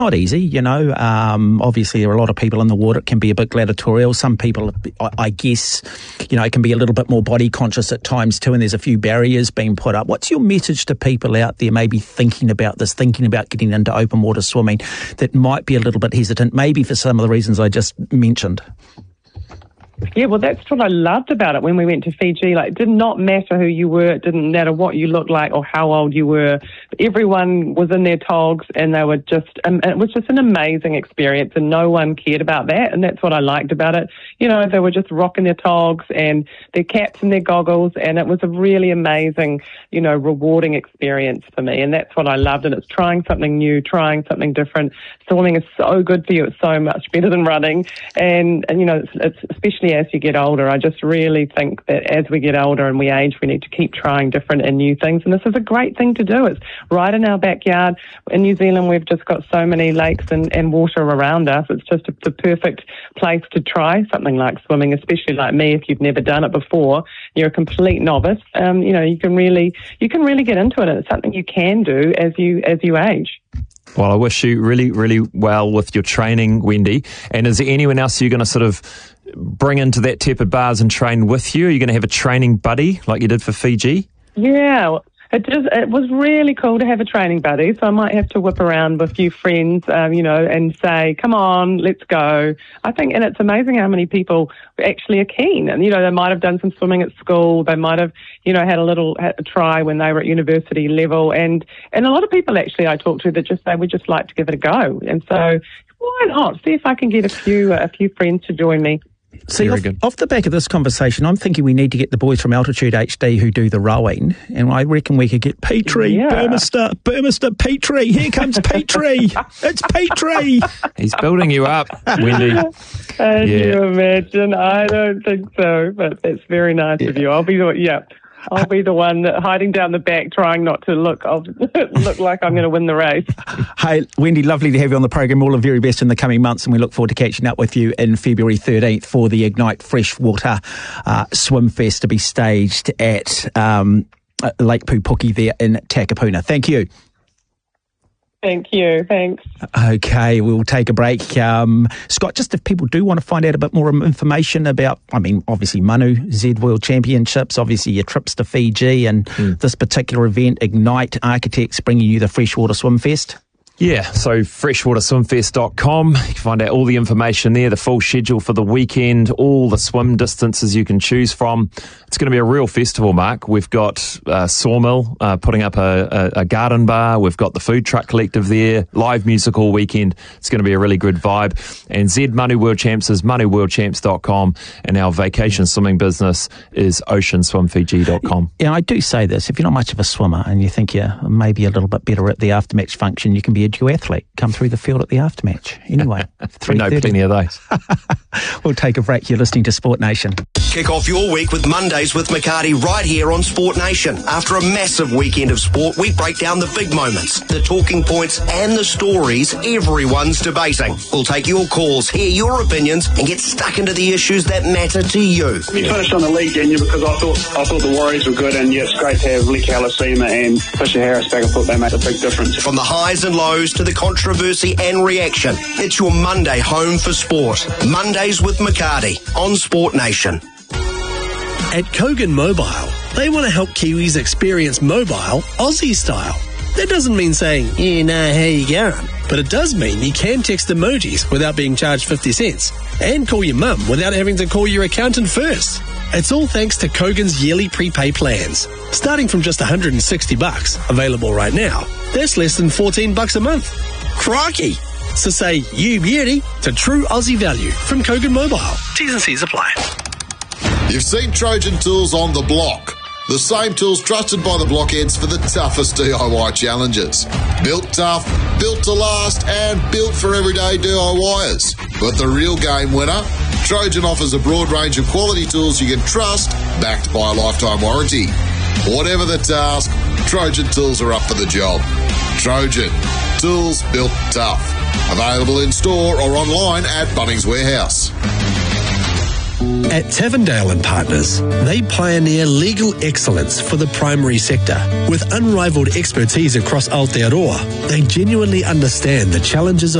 not easy, you know. Obviously, there are a lot of people in the water. It can be a bit gladiatorial. Some people, I guess, you know, can be a little bit more body conscious at times too, and there's a few barriers being put up. What's your message to people out there maybe thinking about this, thinking about getting into open water swimming, that might be a little bit hesitant, maybe for some of the reasons I just mentioned? Yeah, well, that's what I loved about it when we went to Fiji. Like, it did not matter who you were. It didn't matter what you looked like or how old you were. Everyone was in their togs, and they were just, it was just an amazing experience, and no one cared about that. And that's what I liked about it. You know, they were just rocking their togs and their caps and their goggles, and it was a really amazing, you know, rewarding experience for me. And that's what I loved. And it's trying something new, trying something different. Swimming is so good for you. It's so much better than running. And you know, it's especially as you get older, I just really think that as we get older and we age, we need to keep trying different and new things. And this is a great thing to do. It's right in our backyard. In New Zealand, we've just got so many lakes and water around us. It's just the perfect place to try something like swimming, especially like me. If you've never done it before, you're a complete novice. You know, you can really get into it. And it's something you can do as you age. Well, I wish you really, really well with your training, Wendy. And is there anyone else you're going to sort of bring into that tepid bars and train with you? Are you going to have a training buddy like you did for Fiji? Yeah, it was really cool to have a training buddy. So I might have to whip around with a few friends, you know, and say, come on, let's go. I think, and it's amazing how many people actually are keen. And, you know, they might have done some swimming at school. They might have, you know, had a try when they were at university level. And a lot of people actually I talk to that just say, we'd just like to give it a go. And so why not? See if I can get a few friends to join me. See, off the back of this conversation, I'm thinking we need to get the boys from Altitude HD who do the rowing, and I reckon we could get Petrie, Burmester, Petrie. Here comes Petrie. It's Petrie. He's building you up, Wendy. Can you imagine? I don't think so, but it's very nice of you. I'll be the one hiding down the back, trying not to look like I'm going to win the race. Hey, Wendy, lovely to have you on the program. All the very best in the coming months, and we look forward to catching up with you in February 13th for the Ignite Freshwater Swim Fest to be staged at Lake Pupuki there in Takapuna. Thank you. Thank you. Thanks. Okay, we'll take a break. Scott, just if people do want to find out a bit more information about, I mean, obviously Manu, Z World Championships, obviously your trips to Fiji and this particular event, Ignite Architects bringing you the Freshwater Swim Fest. Yeah, so freshwaterswimfest.com. You can find out all the information there, the full schedule for the weekend, all the swim distances you can choose from. It's going to be a real festival, Mark. We've got Sawmill putting up a garden bar. We've got the Food Truck Collective there, live music all weekend. It's going to be a really good vibe. And Z Manu World Champs is manuworldchamps.com, and our vacation swimming business is oceanswimfiji.com. Yeah, I do say this. If you're not much of a swimmer and you think you're maybe a little bit better at the aftermatch function, you can be a duathlete. Come through the field at the aftermatch. Anyway, we know plenty of those. We'll take a break. You're listening to Sport Nation. Kick off your week with Mondays with McCarty right here on Sport Nation. After a massive weekend of sport, we break down the big moments, the talking points and the stories everyone's debating. We'll take your calls, hear your opinions and get stuck into the issues that matter to you. We finished on the league, didn't you? Because I thought the Warriors were good, and yeah, it's great to have Lee Kalasima and Fisher Harris back. I thought they made a big difference. From the highs and lows to the controversy and reaction, it's your Monday home for sport. Mondays with McCarty on Sport Nation. At Kogan Mobile, they want to help Kiwis experience mobile Aussie style. That doesn't mean saying, yeah, nah, how you going? But it does mean you can text emojis without being charged 50 cents and call your mum without having to call your accountant first. It's all thanks to Kogan's yearly prepay plans. Starting from just $160, available right now, that's less than $14 a month. Crikey! So say, you beauty, to true Aussie value from Kogan Mobile. T's and C's apply. You've seen Trojan Tools on the block. The same tools trusted by the blockheads for the toughest DIY challenges. Built tough, built to last, and built for everyday DIYers. But the real game winner? Trojan offers a broad range of quality tools you can trust, backed by a lifetime warranty. Whatever the task, Trojan Tools are up for the job. Trojan, tools built tough. Available in store or online at Bunnings Warehouse. At Tavendale and Partners, they pioneer legal excellence for the primary sector. With unrivaled expertise across Aotearoa, they genuinely understand the challenges of